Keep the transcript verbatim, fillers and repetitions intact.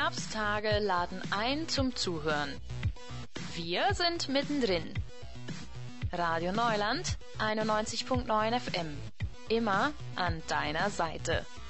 Herbsttage laden ein zum Zuhören. Wir sind mittendrin. Radio Neuland einundneunzig Komma neun F M. Immer an deiner Seite.